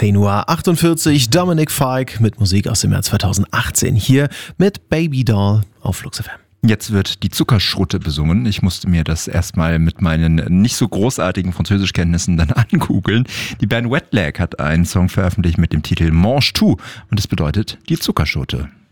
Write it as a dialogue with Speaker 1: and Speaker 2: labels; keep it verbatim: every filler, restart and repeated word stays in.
Speaker 1: zehn Uhr achtundvierzig, Dominic Fike mit Musik aus dem Jahr zweitausendachtzehn hier mit Baby Doll auf Flux F M.
Speaker 2: Jetzt wird die Zuckerschrote besungen. Ich musste mir das erstmal mit meinen nicht so großartigen Französischkenntnissen dann angoogeln. Die Band Wet Leg hat einen Song veröffentlicht mit dem Titel Mange Tout und das bedeutet die Zuckerschote.